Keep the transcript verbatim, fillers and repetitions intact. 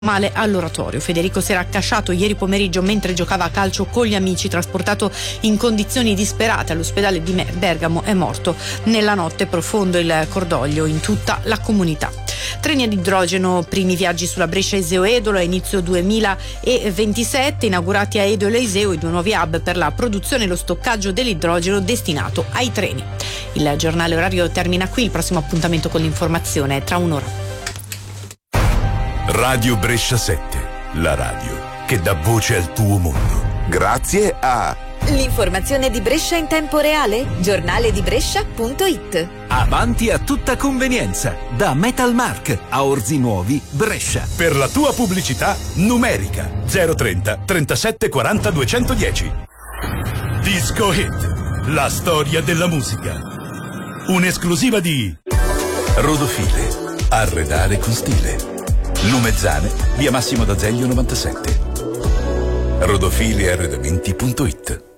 male all'oratorio. Federico si era accasciato ieri pomeriggio mentre giocava a calcio con gli amici, trasportato in condizioni disperate all'ospedale di Bergamo, è morto nella notte. Profondo il cordoglio in tutta la comunità. Treni ad idrogeno, primi viaggi sulla Brescia-Iseo-Edolo a inizio duemilaventisette, inaugurati a Edolo e Iseo i due nuovi hub per la produzione e lo stoccaggio dell'idrogeno destinato ai treni. Il giornale orario termina qui, il prossimo appuntamento con l'informazione è tra un'ora. Radio Brescia sette, la radio che dà voce al tuo mondo. Grazie a l'informazione di Brescia in tempo reale, giornale di Brescia punto it. Avanti a tutta convenienza, da Metalmark a Orzi Nuovi, Brescia. Per la tua pubblicità numerica zero trenta trentasette quaranta duecentodieci. Disco Hit, la storia della musica. Un'esclusiva di Rodofile, arredare con stile. Lumezzane, via Massimo d'Azeglio novantasette. rodofili arredamenti punto it.